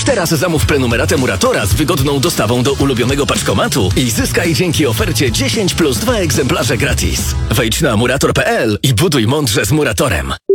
Już teraz zamów prenumeratę Muratora z wygodną dostawą do ulubionego paczkomatu i zyskaj dzięki ofercie 10 plus 2 egzemplarze gratis. Wejdź na murator.pl i buduj mądrze z Muratorem.